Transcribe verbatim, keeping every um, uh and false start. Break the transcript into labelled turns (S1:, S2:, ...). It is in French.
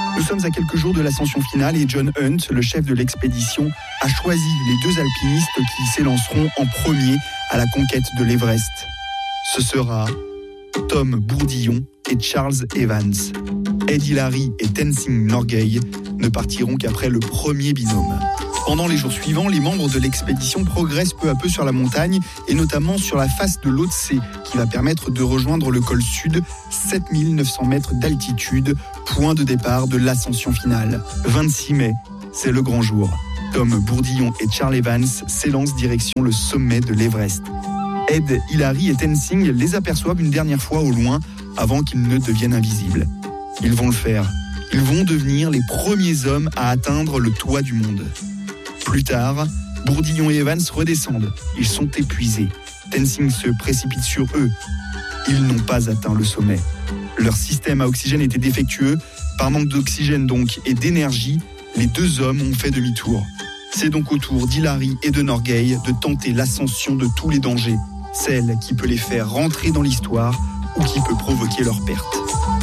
S1: Nous sommes à quelques jours de l'ascension finale et John Hunt, le chef de l'expédition, a choisi les deux alpinistes qui s'élanceront en premier à la conquête de l'Everest. Ce sera Tom Bourdillon et Charles Evans. Ed Hillary et Tenzing Norgay ne partiront qu'après le premier binôme. Pendant les jours suivants, les membres de l'expédition progressent peu à peu sur la montagne et notamment sur la face de l'Otse qui va permettre de rejoindre le col sud, sept mille neuf cents mètres d'altitude, point de départ de l'ascension finale. vingt-six mai, c'est le grand jour. Tom Bourdillon et Charles Evans s'élancent direction le sommet de l'Everest. Ed, Hillary et Tenzing les aperçoivent une dernière fois au loin avant qu'ils ne deviennent invisibles. Ils vont le faire. Ils vont devenir les premiers hommes à atteindre le toit du monde. Plus tard, Bourdillon et Evans redescendent. Ils sont épuisés. Tenzing se précipite sur eux. Ils n'ont pas atteint le sommet. Leur système à oxygène était défectueux. Par manque d'oxygène donc et d'énergie, les deux hommes ont fait demi-tour. C'est donc au tour d'Hillary et de Norgay de tenter l'ascension de tous les dangers, celle qui peut les faire rentrer dans l'histoire ou qui peut provoquer leur perte.